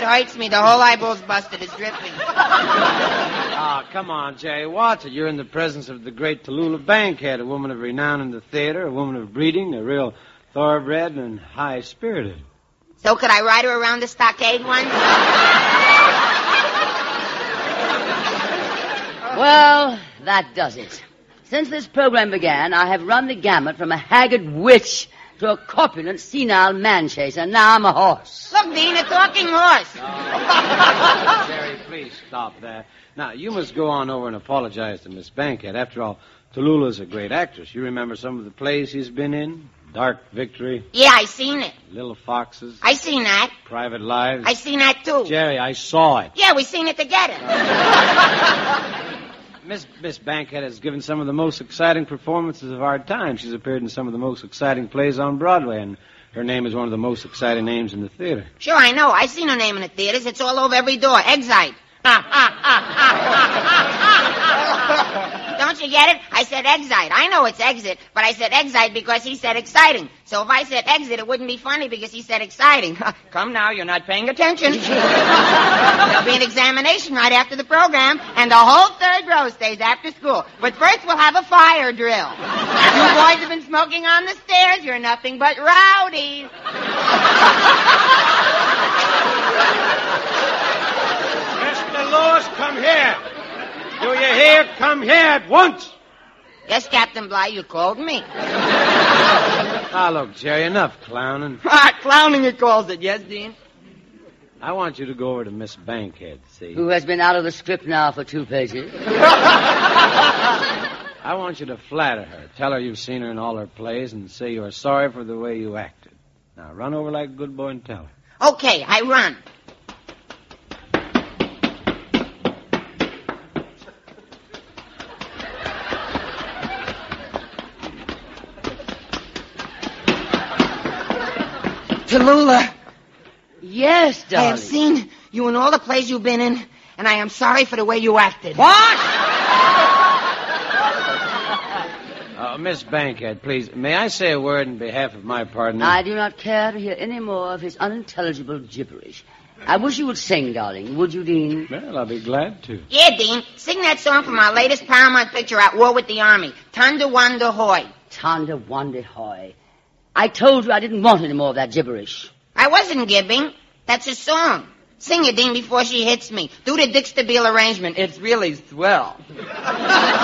hurts me. The whole eyeball's busted. It's dripping. Ah, come on, Jerry. Watch it. You're in the presence of the great Tallulah Bankhead, a woman of renown in the theater, a woman of breeding, a real thoroughbred and high-spirited. So could I ride her around the stockade once? Well, that does it. Since this program began, I have run the gamut from a haggard witch to a corpulent, senile man-chaser. Now I'm a horse. Look, Dean, a talking horse. Oh, Jerry, please stop that. Now, you must go on over and apologize to Miss Bankhead. After all, Tallulah's a great actress. You remember some of the plays she's been in? Dark Victory. Yeah, I seen it. Little Foxes. I seen that. Private Lives. I seen that, too. Jerry, I saw it. Yeah, we seen it together. Miss Bankhead has given some of the most exciting performances of our time. She's appeared in some of the most exciting plays on Broadway, and her name is one of the most exciting names in the theater. Sure, I know. I seen her name in the theaters. It's all over every door. Exite. Don't you get it? I said exite. I know it's exit, but I said exite because he said exciting. So if I said exit, it wouldn't be funny because he said exciting. Come now, you're not paying attention. There'll be an examination right after the program, and the whole third row stays after school. But first we'll have a fire drill. You boys have been smoking on the stairs. You're nothing but rowdies. Mr. Lewis, come here. Do you hear? Come here at once. Yes, Captain Bligh, you called me. Ah, look, Jerry, enough clowning. Clowning, he calls it. Yes, Dean? I want you to go over to Miss Bankhead, see? Who has been out of the script now for 2 pages. I want you to flatter her. Tell her you've seen her in all her plays and say you are sorry for the way you acted. Now, run over like a good boy and tell her. Okay, I run. Tallulah. Yes, darling. I have seen you in all the plays you've been in, and I am sorry for the way you acted. What? Miss Bankhead, please, may I say a word in behalf of my partner? I do not care to hear any more of his unintelligible gibberish. I wish you would sing, darling. Would you, Dean? Well, I'll be glad to. Yeah, Dean. Sing that song from our latest Paramount picture, At War with the Army. Tanda Wanda Hoy. Tanda Wanda Hoy. I told you I didn't want any more of that gibberish. I wasn't gibbing. That's a song. Sing it, Dean, before she hits me. Do the Dick Stabile arrangement. It's really swell.